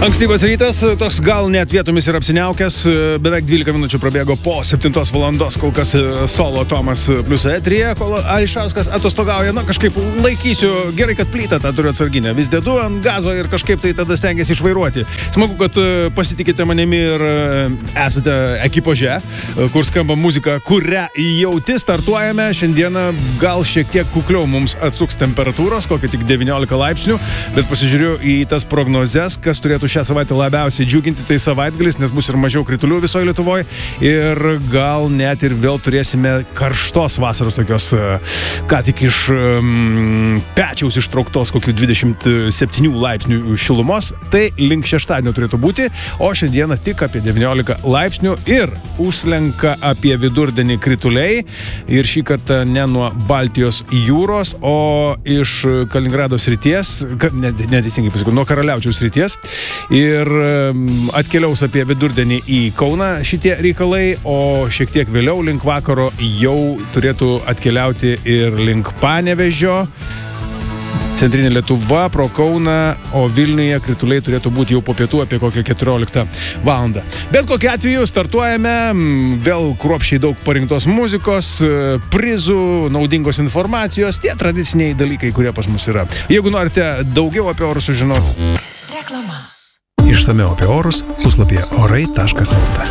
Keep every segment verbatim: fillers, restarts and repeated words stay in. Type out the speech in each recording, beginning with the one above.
Ankstyvas rytas, toks gal net vietomis ir apsiniaukęs, beveik dvylika minučių prabėgo po septintos valandos, kol kas solo Tomas plius eteryje, kol Ališauskas atostogauja, na kažkaip laikysiu, gerai, kad plytą tą turiu atsarginę, vis dedu ant gazo ir kažkaip tai tada stengiasi išvairuoti. Smagu, kad pasitikite manimi ir esate ekipaže, kur skamba muzika, kurią jauti, startuojame, šiandieną gal šiek tiek kukliau mums atsuks temperatūros, kokia tik devyniolika laipsnių, bet pasižiūriu į tas prognozes, kas turėtų šią savaitę labiausiai džiuginti, tai savaitgalis, nes bus ir mažiau kritulių visoje Lietuvoje ir gal net ir vėl turėsime karštos vasaros tokios, ką tik iš um, pečiaus ištrauktos kokių dvidešimt septynių laipsnių šilumos, tai link šeštadienio turėtų būti, o šiandieną tik apie devyniolika laipsnių ir užslenka apie vidurdienį krituliai ir šį kartą ne nuo Baltijos jūros, o iš Kaliningrado srities, neteisingai pasakau, nuo Karaliaučiaus srities. Ir atkeliaus apie vidurdienį į Kauną šitie reikalai, o šiek tiek vėliau link vakaro jau turėtų atkeliauti ir link Panevėžio, centrinė Lietuva, pro Kauną, o Vilniuje krituliai turėtų būti jau po pietų apie kokią keturioliktą valandą. Bet kokiu atveju startuojame, vėl kruopščiai daug parinktos muzikos, prizų, naudingos informacijos, tie tradiciniai dalykai, kurie pas mus yra. Jeigu norite daugiau apie orus sužinoti. Reklama. Išsamiau apie orus puslapyje orai taškas lt.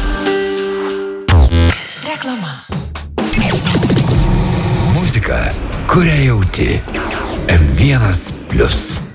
Reklama. Muzika, kurią jauti. em vienas plius.